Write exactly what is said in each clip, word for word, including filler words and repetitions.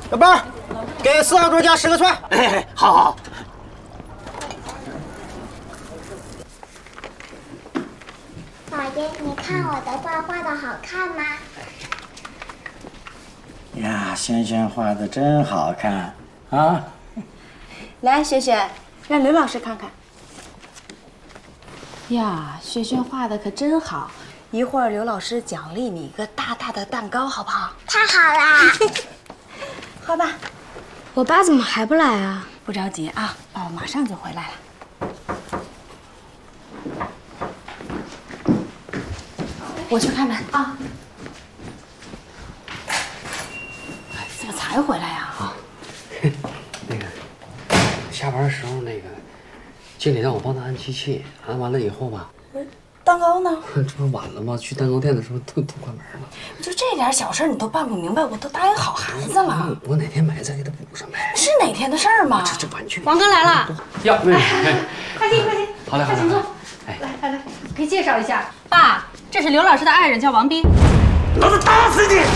小宝，给四号桌加十个串。 哎，好好。 老爷，你看我的画画的好看吗？ 呀，萱萱画的真好看啊！ 来，萱萱，让刘老师看看。呀，萱萱画的可真好，一会儿刘老师奖励你一个大大的蛋糕，好不好？ 太好啦！ 好吧。 我爸怎么还不来啊？ 不着急啊，爸爸马上就回来了。我去开门啊。怎么才回来呀？ 啊，那个下班的时候，那个经理让我帮他按机器，按完了以后吧， 蛋糕呢？ 这不是晚了吗？去蛋糕店的时候都都关门了。 就这点小事你都办不明白，我都答应好孩子了。 我哪天买再给他补上呗。 是哪天的事儿吗？ 这这完全。 王哥来了。 呀， 快进快进。 好嘞好嘞。 请坐。 哎， 来来来，给介绍一下，爸，这是刘老师的爱人，叫王斌。 老子打死你！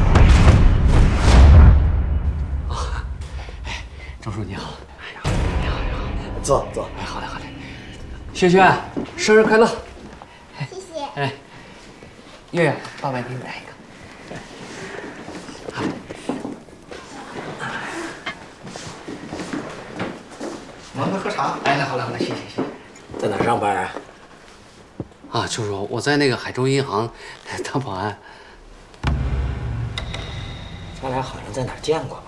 周叔你好，哎呀，你好你好， 坐坐。 哎，好嘞好嘞。萱萱，生日快乐！ 谢谢。 哎，月月，爸爸给你来一个。好。 王哥喝茶。 哎，来好了好了，谢谢谢谢。 在哪上班啊？ 啊，周叔，我在那个海州银行当保安。 咱俩好像在哪儿见过吧？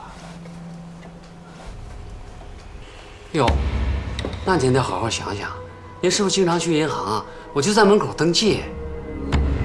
哟，那您得好好想想，您是不是经常去银行啊？我就在门口登记。